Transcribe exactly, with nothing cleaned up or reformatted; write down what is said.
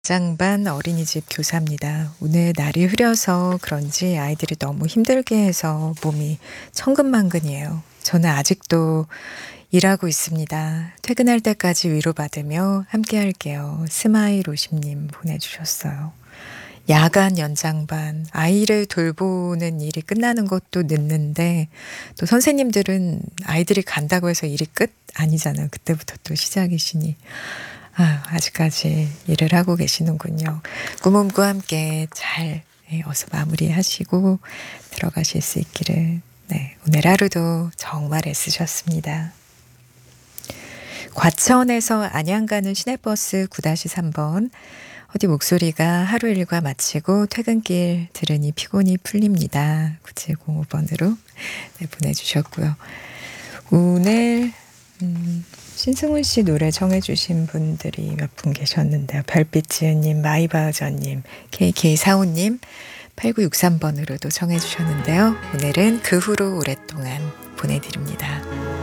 장반 어린이집 교사입니다. 오늘 날이 흐려서 그런지 아이들이 너무 힘들게 해서 몸이 천근만근이에요. 저는 아직도 일하고 있습니다. 퇴근할 때까지 위로받으며 함께 할게요. 스마일 오십님 보내주셨어요. 야간 연장반, 아이를 돌보는 일이 끝나는 것도 늦는데 또 선생님들은 아이들이 간다고 해서 일이 끝 아니잖아요. 그때부터 또 시작이시니 아유, 아직까지 일을 하고 계시는군요. 꿈음과 함께 잘 예, 어서 마무리하시고 들어가실 수 있기를. 네, 오늘 하루도 정말 애쓰셨습니다. 과천에서 안양 가는 시내버스 구 삼 번. 어디 목소리가 하루 일과 마치고 퇴근길 들으니 피곤이 풀립니다. 구칠공오 번으로 네, 보내주셨고요. 오늘 음, 신승훈 씨 노래 정해주신 분들이 몇 분 계셨는데요. 별빛지은님, 마이바우저님, 케이케이사오님, 팔구육삼 번으로도 정해주셨는데요. 오늘은 그 후로 오랫동안 보내드립니다.